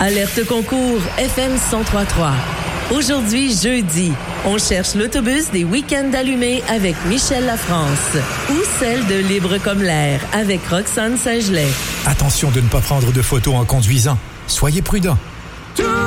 Alerte concours FM 103.3. Aujourd'hui, jeudi, on cherche l'autobus des Week-ends allumés avec Michel Lafrance ou celle de Libre comme l'air avec Roxane Saint-Gelais. Attention de ne pas prendre de photos en conduisant. Soyez prudents.